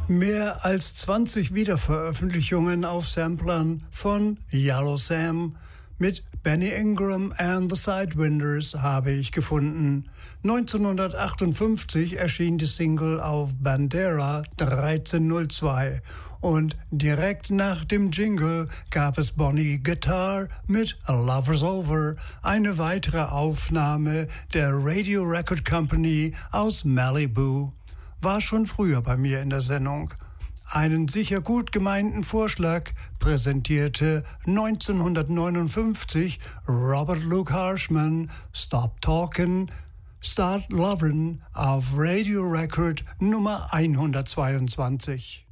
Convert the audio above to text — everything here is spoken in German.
Mehr als 20 Wiederveröffentlichungen auf Samplern von Yellow Sam mit Benny Ingram and the Sidewinders habe ich gefunden. 1958 erschien die Single auf Bandera 1302 und direkt nach dem Jingle gab es Bonnie Guitar mit A Lover's Over, eine weitere Aufnahme der Radio Record Company aus Malibu. War schon früher bei mir in der Sendung. Einen sicher gut gemeinten Vorschlag präsentierte 1959 Robert Luke Harshman Stop Talkin', Start Lovin' auf Radio Record Nummer 122.